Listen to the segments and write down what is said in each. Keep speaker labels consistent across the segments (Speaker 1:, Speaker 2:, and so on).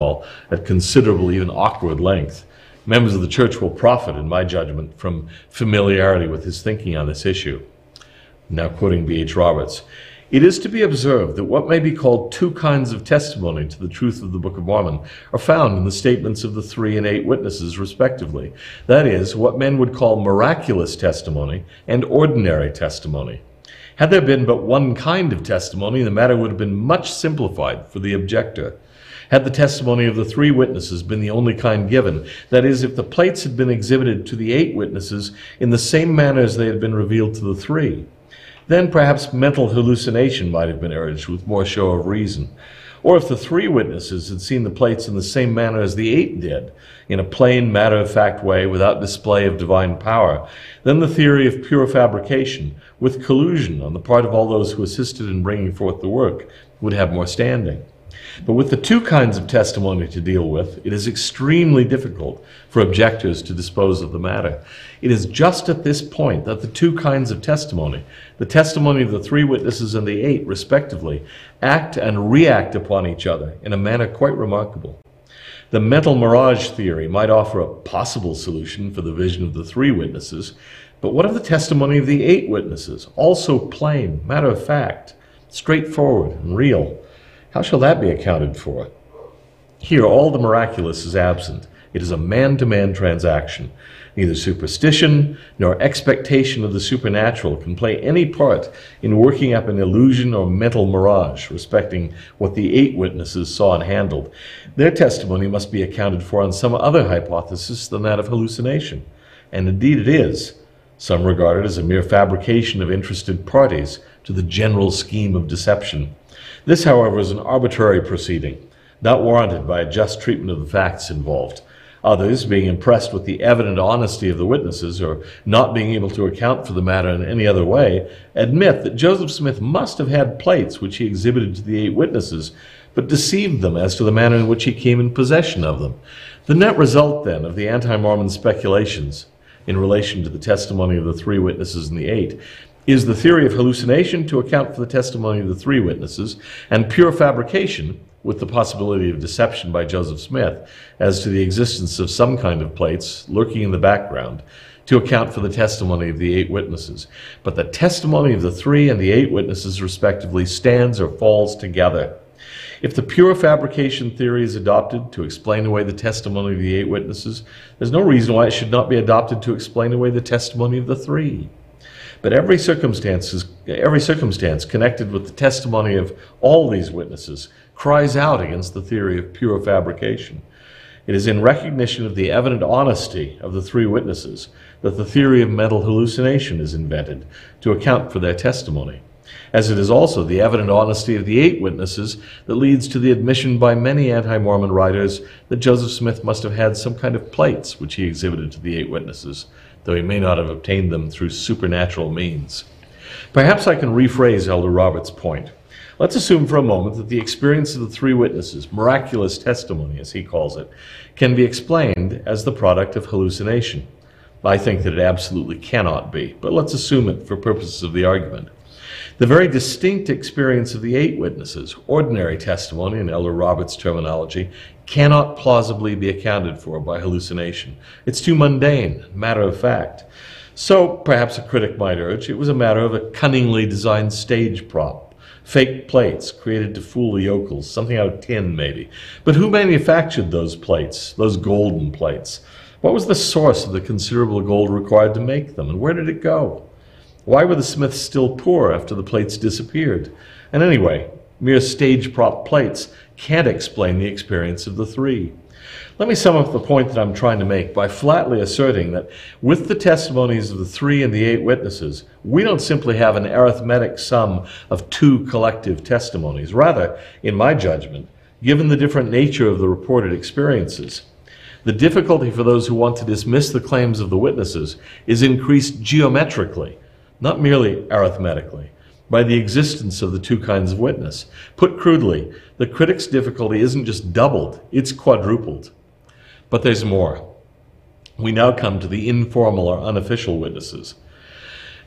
Speaker 1: at considerable, even awkward length. Members of the church will profit, in my judgment, from familiarity with his thinking on this issue. Now quoting B.H. Roberts, "It is to be observed that what may be called two kinds of testimony to the truth of the Book of Mormon are found in the statements of the 3 and 8 witnesses respectively. That is, what men would call miraculous testimony and ordinary testimony. Had there been but one kind of testimony, the matter would have been much simplified for the objector. Had the testimony of the 3 witnesses been the only kind given, that is, if the plates had been exhibited to the 8 witnesses in the same manner as they had been revealed to the 3, then perhaps mental hallucination might have been urged with more show of reason. Or if the 3 witnesses had seen the plates in the same manner as the 8 did, in a plain, matter-of-fact way without display of divine power, then the theory of pure fabrication, with collusion on the part of all those who assisted in bringing forth the work, would have more standing. But with the 2 kinds of testimony to deal with, it is extremely difficult for objectors to dispose of the matter. It is just at this point that the 2 kinds of testimony, the testimony of the 3 witnesses and the 8 respectively, act and react upon each other in a manner quite remarkable. The mental mirage theory might offer a possible solution for the vision of the 3 witnesses, but what of the testimony of the 8 witnesses, also plain, matter-of-fact, straightforward, and real? How shall that be accounted for? Here, all the miraculous is absent. It is a man-to-man transaction. Neither superstition nor expectation of the supernatural can play any part in working up an illusion or mental mirage respecting what the 8 witnesses saw and handled. Their testimony must be accounted for on some other hypothesis than that of hallucination. And indeed it is. Some regard it as a mere fabrication of interested parties to the general scheme of deception. This, however, is an arbitrary proceeding, not warranted by a just treatment of the facts involved. Others, being impressed with the evident honesty of the witnesses, or not being able to account for the matter in any other way, admit that Joseph Smith must have had plates which he exhibited to the 8 witnesses, but deceived them as to the manner in which he came in possession of them. The net result, then, of the anti-Mormon speculations in relation to the testimony of the 3 witnesses and the 8 is the theory of hallucination to account for the testimony of the 3 witnesses, and pure fabrication, with the possibility of deception by Joseph Smith as to the existence of some kind of plates lurking in the background, to account for the testimony of the 8 witnesses. But the testimony of the 3 and the 8 witnesses respectively stands or falls together. If the pure fabrication theory is adopted to explain away the testimony of the 8 witnesses, there's no reason why it should not be adopted to explain away the testimony of the 3. But every circumstance connected with the testimony of all these witnesses cries out against the theory of pure fabrication. It is in recognition of the evident honesty of the 3 witnesses that the theory of mental hallucination is invented to account for their testimony, as it is also the evident honesty of the 8 witnesses that leads to the admission by many anti-Mormon writers that Joseph Smith must have had some kind of plates which he exhibited to the 8 witnesses, though he may not have obtained them through supernatural means. Perhaps I can rephrase Elder Roberts' point. Let's assume for a moment that the experience of the 3 witnesses, miraculous testimony as he calls it, can be explained as the product of hallucination. I think that it absolutely cannot be, but let's assume it for purposes of the argument. The very distinct experience of the 8 witnesses, ordinary testimony in Elder Roberts' terminology, cannot plausibly be accounted for by hallucination. It's too mundane, matter of fact. So, perhaps a critic might urge, it was a matter of a cunningly designed stage prop, fake plates created to fool the yokels, something out of tin maybe. But who manufactured those plates, those golden plates? What was the source of the considerable gold required to make them, and where did it go? Why were the Smiths still poor after the plates disappeared? And anyway, mere stage prop plates can't explain the experience of the 3. Let me sum up the point that I'm trying to make by flatly asserting that with the testimonies of the 3 and the 8 witnesses, we don't simply have an arithmetic sum of 2 collective testimonies. Rather, in my judgment, given the different nature of the reported experiences, the difficulty for those who want to dismiss the claims of the witnesses is increased geometrically, not merely arithmetically, by the existence of the 2 kinds of witness. Put crudely, the critic's difficulty isn't just doubled, it's quadrupled. But there's more. We now come to the informal or unofficial witnesses.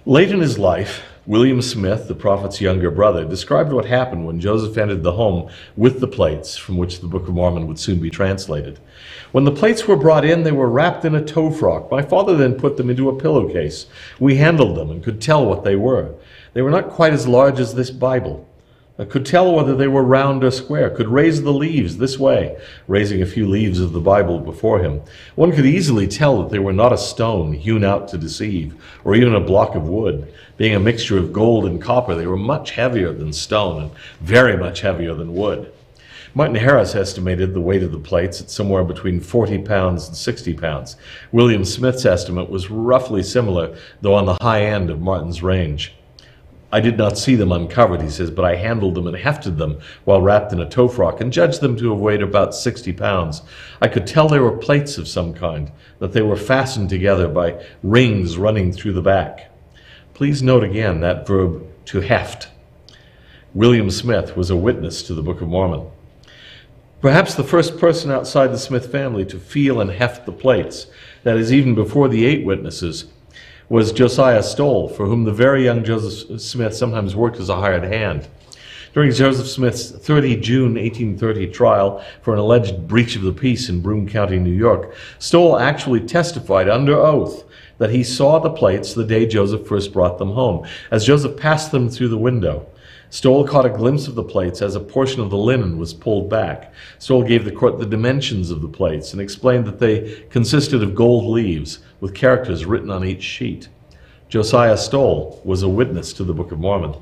Speaker 1: Late in his life, William Smith, the prophet's younger brother, described what happened when Joseph entered the home with the plates, from which the Book of Mormon would soon be translated. When the plates were brought in, they were wrapped in a tow frock. My father then put them into a pillowcase. We handled them and could tell what they were. They were not quite as large as this Bible. I could tell whether they were round or square, could raise the leaves this way, raising a few leaves of the Bible before him. One could easily tell that they were not a stone hewn out to deceive, or even a block of wood. Being a mixture of gold and copper, they were much heavier than stone and very much heavier than wood. Martin Harris estimated the weight of the plates at somewhere between 40 pounds and 60 pounds. William Smith's estimate was roughly similar, though on the high end of Martin's range. I did not see them uncovered, he says, but I handled them and hefted them while wrapped in a tow frock and judged them to have weighed about 60 pounds. I could tell they were plates of some kind, that they were fastened together by rings running through the back. Please note again that verb, to heft. William Smith was a witness to the Book of Mormon. Perhaps the first person outside the Smith family to feel and heft the plates, that is, even before the 8 witnesses, was Josiah Stowell, for whom the very young Joseph Smith sometimes worked as a hired hand. During Joseph Smith's 30 June 1830 trial for an alleged breach of the peace in Broome County, New York, Stowell actually testified under oath that he saw the plates the day Joseph first brought them home, as Joseph passed them through the window. Stowell caught a glimpse of the plates as a portion of the linen was pulled back. Stowell gave the court the dimensions of the plates and explained that they consisted of gold leaves with characters written on each sheet. Josiah Stowell was a witness to the Book of Mormon.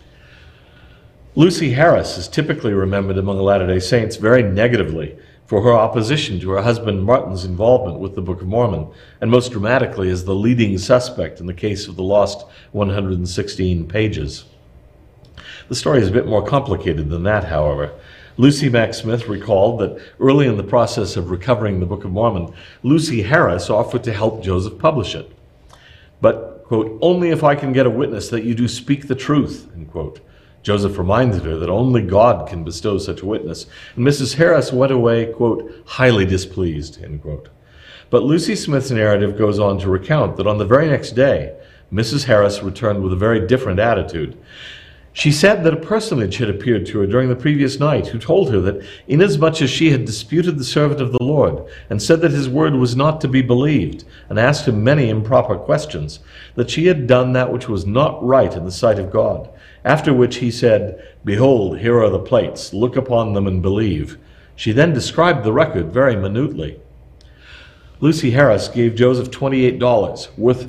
Speaker 1: Lucy Harris is typically remembered among Latter-day Saints very negatively for her opposition to her husband Martin's involvement with the Book of Mormon, and most dramatically as the leading suspect in the case of the lost 116 pages. The story is a bit more complicated than that, however. Lucy Mack Smith recalled that early in the process of recovering the Book of Mormon, Lucy Harris offered to help Joseph publish it. But, quote, only if I can get a witness that you do speak the truth, end quote. Joseph reminded her that only God can bestow such a witness, and Mrs. Harris went away, quote, highly displeased, end quote. But Lucy Smith's narrative goes on to recount that on the very next day, Mrs. Harris returned with a very different attitude. She said that a personage had appeared to her during the previous night who told her that inasmuch as she had disputed the servant of the Lord and said that his word was not to be believed and asked him many improper questions, that she had done that which was not right in the sight of God. After which he said, behold, here are the plates, look upon them and believe. She then described the record very minutely. Lucy Harris gave Joseph $28, worth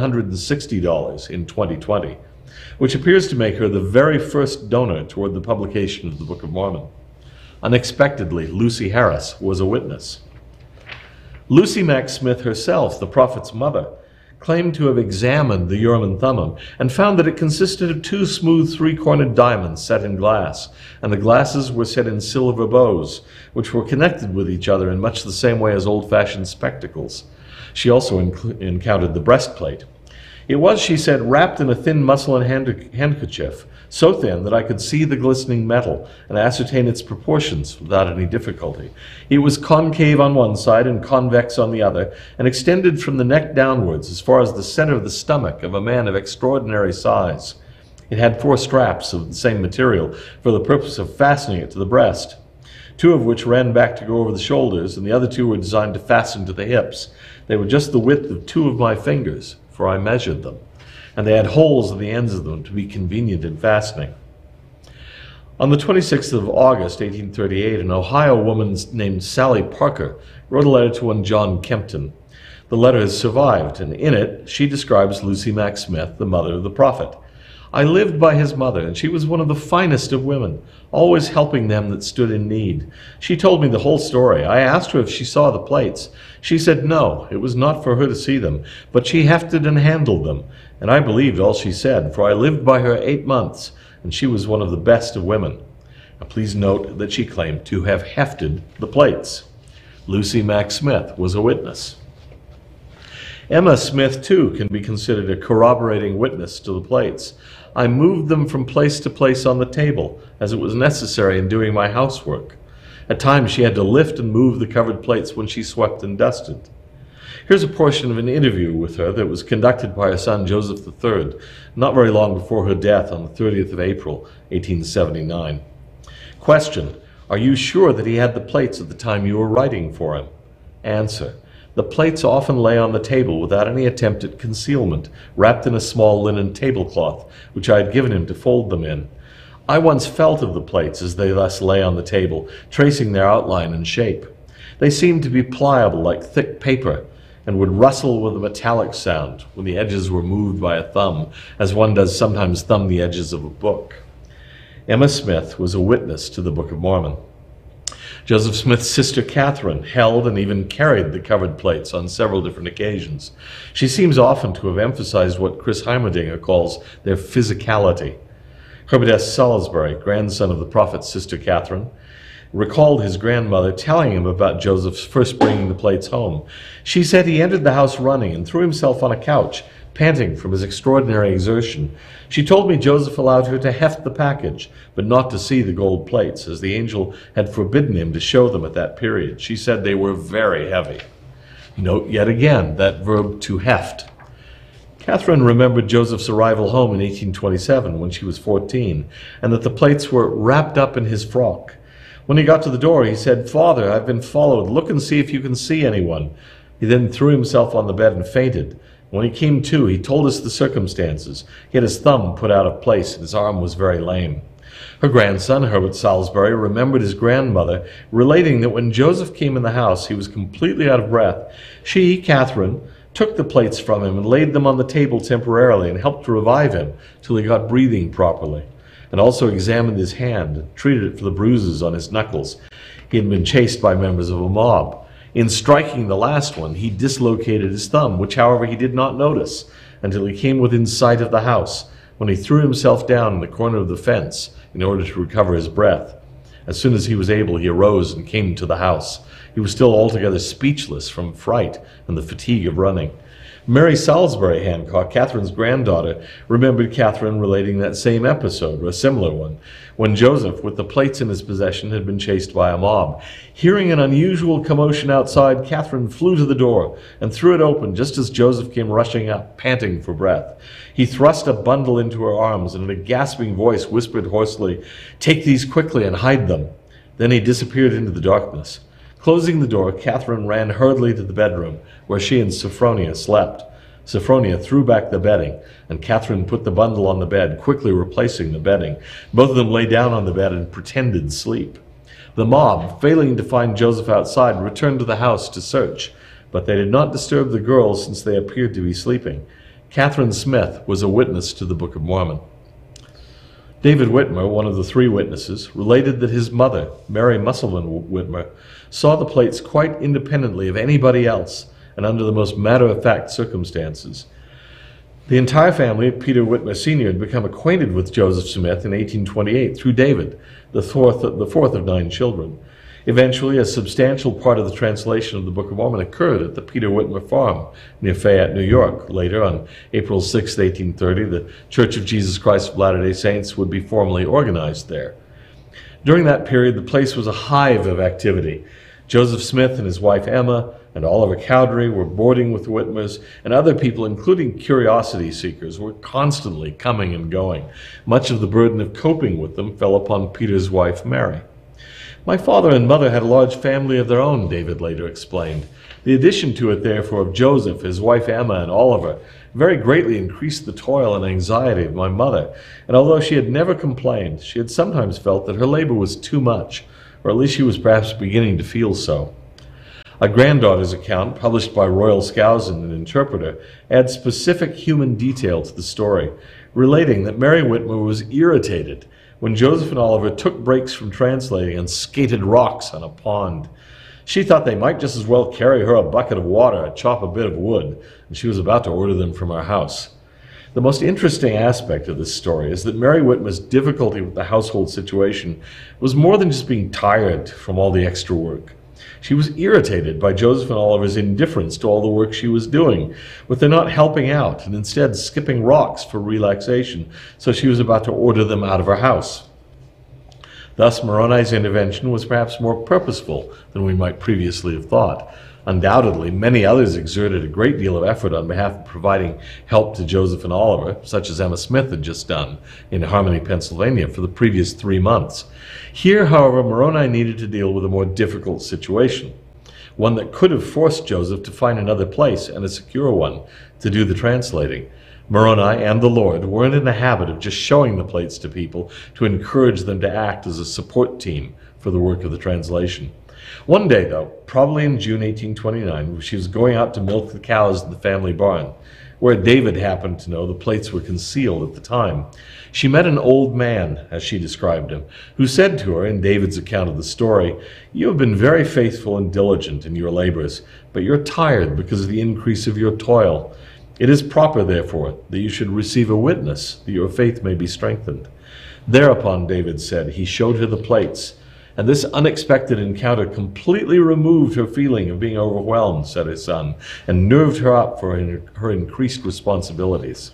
Speaker 1: $760 in 2020. Which appears to make her the very first donor toward the publication of the Book of Mormon. Unexpectedly, Lucy Harris was a witness. Lucy Mack Smith herself, the prophet's mother, claimed to have examined the Urim and Thummim and found that it consisted of 2 smooth 3-cornered diamonds set in glass, and the glasses were set in silver bows, which were connected with each other in much the same way as old-fashioned spectacles. She also encountered the breastplate. It was, she said, wrapped in a thin muslin handkerchief, so thin that I could see the glistening metal and ascertain its proportions without any difficulty. It was concave on one side and convex on the other, and extended from the neck downwards as far as the center of the stomach of a man of extraordinary size. It had 4 straps of the same material for the purpose of fastening it to the breast, 2 of which ran back to go over the shoulders, and the other 2 were designed to fasten to the hips. They were just the width of 2 of my fingers, for I measured them, and they had holes at the ends of them to be convenient in fastening. On the 26th of August, 1838, an Ohio woman named Sally Parker wrote a letter to one John Kempton. The letter has survived, and in it she describes Lucy Mack Smith, the mother of the prophet. I lived by his mother, and she was one of the finest of women, always helping them that stood in need. She told me the whole story. I asked her if she saw the plates. She said no, it was not for her to see them, but she hefted and handled them, and I believed all she said, for I lived by her 8 months, and she was one of the best of women. Now, please note that she claimed to have hefted the plates. Lucy Mack Smith was a witness. Emma Smith, too, can be considered a corroborating witness to the plates. I moved them from place to place on the table, as it was necessary in doing my housework. At times she had to lift and move the covered plates when she swept and dusted. Here's a portion of an interview with her that was conducted by her son Joseph III, not very long before her death on the 30th of April, 1879. Question: are you sure that he had the plates at the time you were writing for him? Answer: the plates often lay on the table without any attempt at concealment, wrapped in a small linen tablecloth, which I had given him to fold them in. I once felt of the plates as they thus lay on the table, tracing their outline and shape. They seemed to be pliable like thick paper, and would rustle with a metallic sound when the edges were moved by a thumb, as one does sometimes thumb the edges of a book. Emma Smith was a witness to the Book of Mormon. Joseph Smith's sister Catherine held and even carried the covered plates on several different occasions. She seems often to have emphasized what Chris Heimerdinger calls their physicality. Herbert S. Salisbury, grandson of the prophet's sister Catherine, recalled his grandmother telling him about Joseph's first bringing the plates home. She said he entered the house running and threw himself on a couch, panting from his extraordinary exertion. She told me Joseph allowed her to heft the package, but not to see the gold plates, as the angel had forbidden him to show them at that period. She said they were very heavy. Note yet again that verb to heft. Catherine remembered Joseph's arrival home in 1827 when she was 14, and that the plates were wrapped up in his frock. When he got to the door, he said, "Father, I've been followed. Look and see if you can see anyone." He then threw himself on the bed and fainted. When he came to, he told us the circumstances. He had his thumb put out of place, and his arm was very lame. Her grandson, Herbert Salisbury, remembered his grandmother, relating that when Joseph came in the house, he was completely out of breath. She, Catherine, took the plates from him and laid them on the table temporarily and helped to revive him till he got breathing properly, and also examined his hand and treated it for the bruises on his knuckles. He had been chased by members of a mob. In striking the last one, he dislocated his thumb, which, however, he did not notice until he came within sight of the house, when he threw himself down in the corner of the fence in order to recover his breath. As soon as he was able, he arose and came to the house. He was still altogether speechless from fright and the fatigue of running. Mary Salisbury Hancock, Catherine's granddaughter, remembered Catherine relating that same episode, or a similar one, when Joseph, with the plates in his possession, had been chased by a mob. Hearing an unusual commotion outside, Catherine flew to the door and threw it open just as Joseph came rushing up, panting for breath. He thrust a bundle into her arms and in a gasping voice whispered hoarsely, "Take these quickly and hide them." Then he disappeared into the darkness. Closing the door, Catherine ran hurriedly to the bedroom, where she and Sophronia slept. Sophronia threw back the bedding, and Catherine put the bundle on the bed, quickly replacing the bedding. Both of them lay down on the bed and pretended sleep. The mob, failing to find Joseph outside, returned to the house to search, but they did not disturb the girls since they appeared to be sleeping. Catherine Smith was a witness to the Book of Mormon. David Whitmer, one of the three witnesses, related that his mother, Mary Musselman Whitmer, saw the plates quite independently of anybody else and under the most matter-of-fact circumstances. The entire family of Peter Whitmer Sr. had become acquainted with Joseph Smith in 1828 through David, the fourth of 9 children. Eventually, a substantial part of the translation of the Book of Mormon occurred at the Peter Whitmer farm near Fayette, New York. Later, on April 6, 1830, the Church of Jesus Christ of Latter-day Saints would be formally organized there. During that period, the place was a hive of activity. Joseph Smith and his wife Emma and Oliver Cowdery were boarding with the Whitmers, and other people, including curiosity seekers, were constantly coming and going. Much of the burden of coping with them fell upon Peter's wife, Mary. "My father and mother had a large family of their own," David later explained. "The addition to it, therefore, of Joseph, his wife Emma, and Oliver very greatly increased the toil and anxiety of my mother, and although she had never complained, she had sometimes felt that her labor was too much, or at least she was perhaps beginning to feel so." A granddaughter's account, published by Royal Skousen, an interpreter, adds specific human detail to the story, relating that Mary Whitmer was irritated when Joseph and Oliver took breaks from translating and skated rocks on a pond. She thought they might just as well carry her a bucket of water or chop a bit of wood, and she was about to order them from our house. The most interesting aspect of this story is that Mary Whitmer's difficulty with the household situation was more than just being tired from all the extra work. She was irritated by Joseph and Oliver's indifference to all the work she was doing, with their not helping out and instead skipping rocks for relaxation, so she was about to order them out of her house. Thus, Moroni's intervention was perhaps more purposeful than we might previously have thought. Undoubtedly, many others exerted a great deal of effort on behalf of providing help to Joseph and Oliver, such as Emma Smith had just done in Harmony, Pennsylvania for the previous 3 months. Here, however, Moroni needed to deal with a more difficult situation, one that could have forced Joseph to find another place, and a secure one, to do the translating. Moroni and the Lord weren't in the habit of just showing the plates to people to encourage them to act as a support team for the work of the translation. One day, though, probably in June 1829, she was going out to milk the cows in the family barn, where David happened to know the plates were concealed at the time. She met an old man, as she described him, who said to her, in David's account of the story, "You have been very faithful and diligent in your labors, but you're tired because of the increase of your toil. It is proper, therefore, that you should receive a witness, that your faith may be strengthened." Thereupon, David said, he showed her the plates, and this unexpected encounter completely removed her feeling of being overwhelmed, said her son, and nerved her up for her increased responsibilities.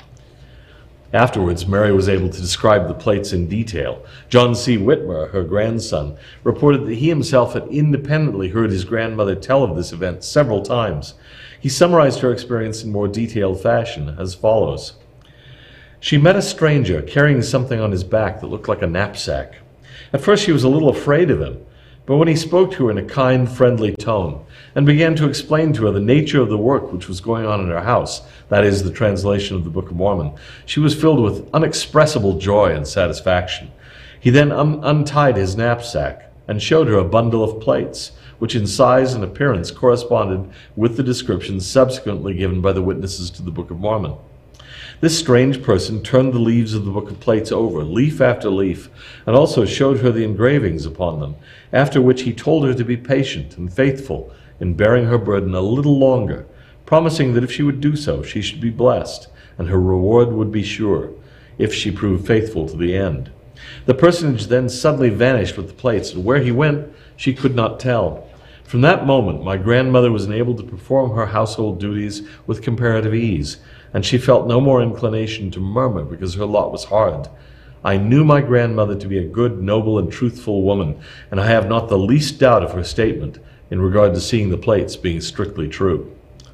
Speaker 1: Afterwards, Mary was able to describe the plates in detail. John C. Whitmer, her grandson, reported that he himself had independently heard his grandmother tell of this event several times. He summarized her experience in more detailed fashion as follows. She met a stranger carrying something on his back that looked like a knapsack. At first she was a little afraid of him, but when he spoke to her in a kind, friendly tone and began to explain to her the nature of the work which was going on in her house, that is, the translation of the Book of Mormon, she was filled with unexpressible joy and satisfaction. He then untied his knapsack and showed her a bundle of plates, which in size and appearance corresponded with the descriptions subsequently given by the witnesses to the Book of Mormon. This strange person turned the leaves of the Book of Plates over, leaf after leaf, and also showed her the engravings upon them, after which he told her to be patient and faithful in bearing her burden a little longer, promising that if she would do so, she should be blessed, and her reward would be sure, if she proved faithful to the end. The personage then suddenly vanished with the plates, and where he went, she could not tell. From that moment, my grandmother was enabled to perform her household duties with comparative ease, and she felt no more inclination to murmur because her lot was hard. I knew my grandmother to be a good, noble, and truthful woman, and I have not the least doubt of her statement in regard to seeing the plates being strictly true.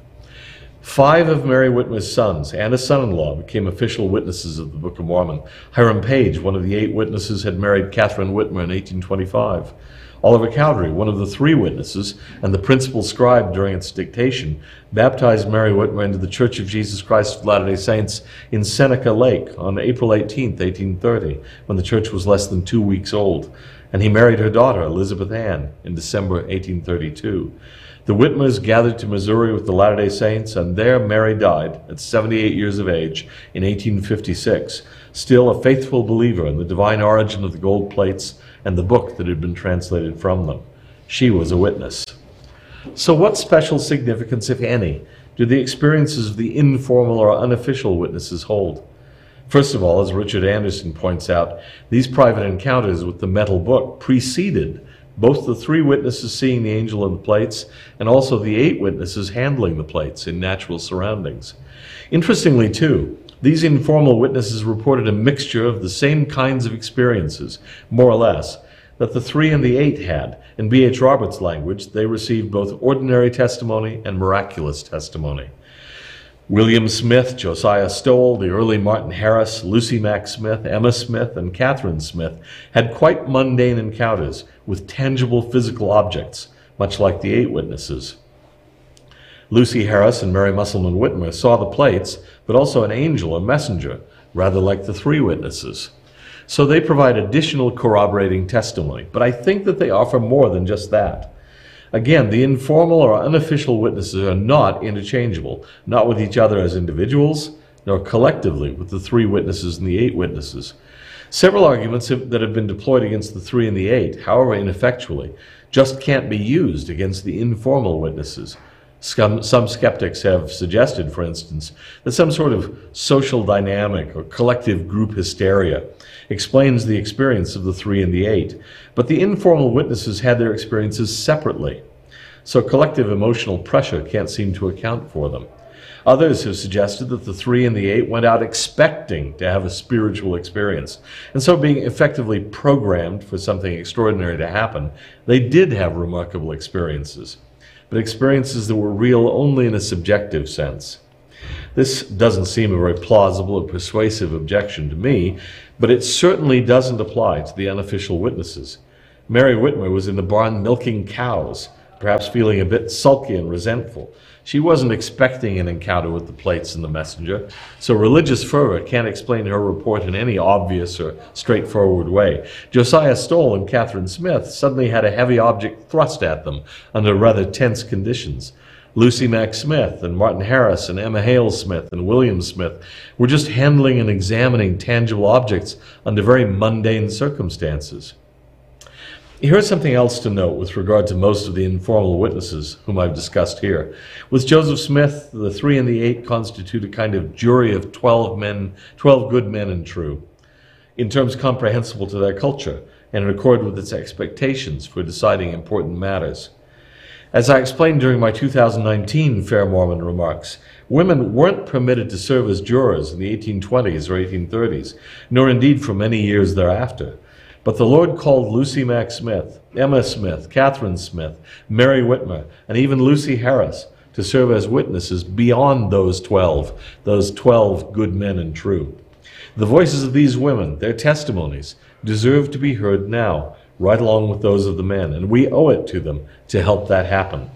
Speaker 1: 5 of Mary Whitmer's sons and a son-in-law became official witnesses of the Book of Mormon. Hiram Page, one of the 8 witnesses, had married Catherine Whitmer in 1825. Oliver Cowdery, one of the 3 witnesses and the principal scribe during its dictation, baptized Mary Whitmer into the Church of Jesus Christ of Latter-day Saints in Seneca Lake on April 18, 1830, when the church was less than 2 weeks old, and he married her daughter, Elizabeth Ann, in December 1832. The Whitmers gathered to Missouri with the Latter-day Saints, and there Mary died at 78 years of age in 1856, still a faithful believer in the divine origin of the gold plates and the book that had been translated from them. She was a witness. So what special significance, if any, do the experiences of the informal or unofficial witnesses hold? First of all, as Richard Anderson points out, these private encounters with the metal book preceded both the 3 witnesses seeing the angel in the plates and also the 8 witnesses handling the plates in natural surroundings. Interestingly, too, these informal witnesses reported a mixture of the same kinds of experiences, more or less, that the 3 and the 8 had. In B.H. Roberts' language, they received both ordinary testimony and miraculous testimony. William Smith, Josiah Stowell, the early Martin Harris, Lucy Mack Smith, Emma Smith, and Catherine Smith had quite mundane encounters with tangible physical objects, much like the 8 witnesses. Lucy Harris and Mary Musselman Whitmer saw the plates, but also an angel or messenger, rather like the 3 witnesses. So they provide additional corroborating testimony, but I think that they offer more than just that. Again, the informal or unofficial witnesses are not interchangeable, not with each other as individuals, nor collectively with the 3 witnesses and the 8 witnesses. Several arguments that have been deployed against the 3 and the 8, however ineffectually, just can't be used against the informal witnesses. Some skeptics have suggested, for instance, that some sort of social dynamic or collective group hysteria explains the experience of the 3 and the 8, but the informal witnesses had their experiences separately, so collective emotional pressure can't seem to account for them. Others have suggested that the 3 and the 8 went out expecting to have a spiritual experience, and so being effectively programmed for something extraordinary to happen, they did have remarkable experiences, but experiences that were real only in a subjective sense. This doesn't seem a very plausible or persuasive objection to me, but it certainly doesn't apply to the unofficial witnesses. Mary Whitmer was in the barn milking cows, perhaps feeling a bit sulky and resentful. She wasn't expecting an encounter with the plates and the messenger, so religious fervor can't explain her report in any obvious or straightforward way. Josiah Stoll and Catherine Smith suddenly had a heavy object thrust at them under rather tense conditions. Lucy Mack Smith and Martin Harris and Emma Hale Smith and William Smith were just handling and examining tangible objects under very mundane circumstances. Here's something else to note with regard to most of the informal witnesses whom I've discussed here. With Joseph Smith, the 3 and the 8 constitute a kind of jury of 12 good men and true, in terms comprehensible to their culture and in accord with its expectations for deciding important matters. As I explained during my 2019 Fair Mormon remarks, women weren't permitted to serve as jurors in the 1820s or 1830s, nor indeed for many years thereafter. But the Lord called Lucy Mack Smith, Emma Smith, Catherine Smith, Mary Whitmer, and even Lucy Harris to serve as witnesses beyond those 12 good men and true. The voices of these women, their testimonies, deserve to be heard now, right along with those of the men, and we owe it to them to help that happen.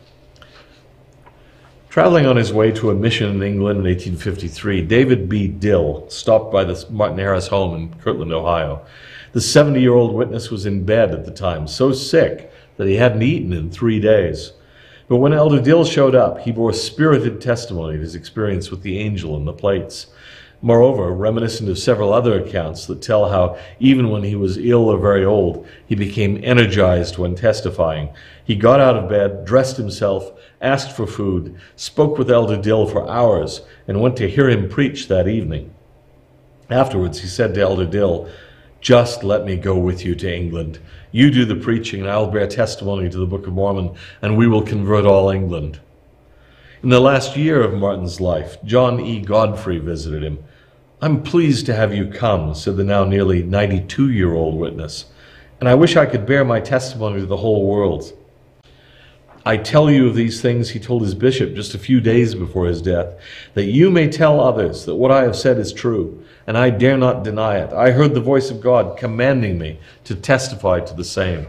Speaker 1: Traveling on his way to a mission in England in 1853, David B. Dill stopped by the Martin Harris home in Kirtland, Ohio. The 70-year-old witness was in bed at the time, so sick that he hadn't eaten in 3 days. But when Elder Dill showed up, he bore spirited testimony of his experience with the angel and the plates. Moreover, reminiscent of several other accounts that tell how, even when he was ill or very old, he became energized when testifying. He got out of bed, dressed himself, asked for food, spoke with Elder Dill for hours, and went to hear him preach that evening. Afterwards, he said to Elder Dill, "Just let me go with you to England. You do the preaching, and I'll bear testimony to the Book of Mormon, and we will convert all England." In the last year of Martin's life, John E. Godfrey visited him. "I'm pleased to have you come," said the now nearly 92-year-old witness, "and I wish I could bear my testimony to the whole world. I tell you of these things," he told his bishop just a few days before his death, "that you may tell others that what I have said is true, and I dare not deny it. I heard the voice of God commanding me to testify to the same."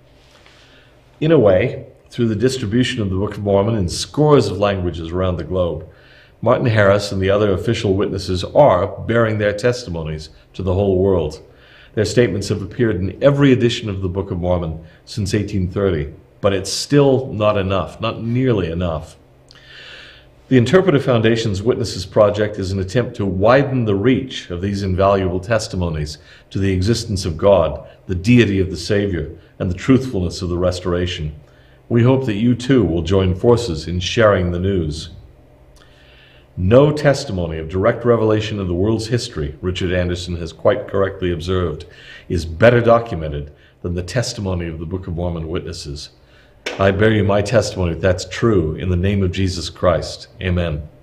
Speaker 1: In a way, through the distribution of the Book of Mormon in scores of languages around the globe, Martin Harris and the other official witnesses are bearing their testimonies to the whole world. Their statements have appeared in every edition of the Book of Mormon since 1830, but it's still not enough, not nearly enough. The Interpretive Foundation's Witnesses Project is an attempt to widen the reach of these invaluable testimonies to the existence of God, the deity of the Savior, and the truthfulness of the restoration. We hope that you too will join forces in sharing the news. No testimony of direct revelation of the world's history, Richard Anderson has quite correctly observed, is better documented than the testimony of the Book of Mormon witnesses. I bear you my testimony that that's true in the name of Jesus Christ. Amen.